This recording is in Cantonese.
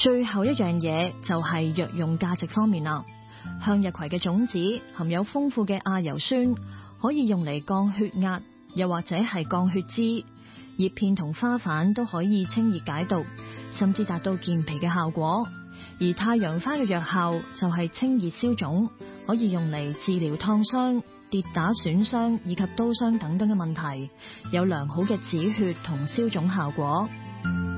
最後一樣嘢就係藥用價值方面啦。向日葵嘅種子含有豐富嘅亞油酸，可以用嚟降血壓，又或者係降血脂。葉片同花瓣都可以清熱解毒，甚至達到健脾嘅效果。而太陽花嘅藥效就係清熱消腫，可以用嚟治療燙傷、跌打損傷以及刀傷等等嘅問題，有良好嘅止血同消腫效果。